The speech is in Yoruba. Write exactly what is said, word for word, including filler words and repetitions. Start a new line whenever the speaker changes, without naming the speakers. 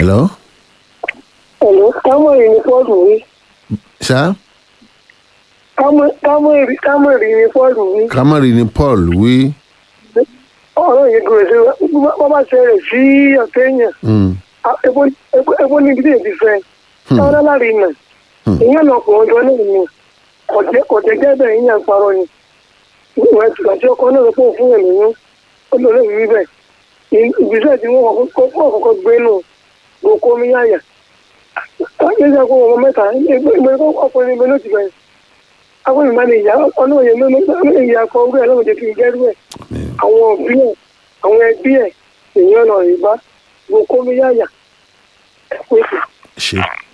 hello.
Hello, Kámọ̀rì ni Pọ́ọ̀lù wí.
Ṣá.
Kámọ̀rì Kámọ̀rì ni Pọ́ọ̀lù wí.
Kámọ̀rì ni Paul wí.
Ọ̀rọ̀ yìí kò ṣe wọ́n bá ṣẹlẹ̀ sí ọ̀tẹ̀ èèyàn. Epo níbi tí èdè fẹ́. Táwọn aláàrin nà. Ìyẹn lọ pọ̀ ọjọ́ náà ni. Kọ̀jẹ́ gẹ́gẹ́ yín yàn parọ́ ni. Ìwọ̀n ẹ̀tùkà tí ọkọ náà pọ̀ fún ẹ̀ lóyún. Ó lọ lẹ́yìn rí bẹ́ẹ̀. Ìgbésẹ̀ tí wọ́n kọ́kọ́ gbé nù. Gbòkó mi yáyà. Káyọ̀ ṣe kó ọmọ mẹ́ta. Ọkùnrin mi ló ti bẹ̀rẹ̀. Àwọn ìmọ̀ ni ìyá ọlọ́run yẹn ló ìyá akọ orí ẹ̀ lọ́wọ́ jẹ́ kí n gẹ́rú ẹ̀. Àwọn òbí ẹ̀, àwọn ẹbí ẹ̀, èèyàn náà rí bá. Gbòkó mi yáyà.
Ṣé.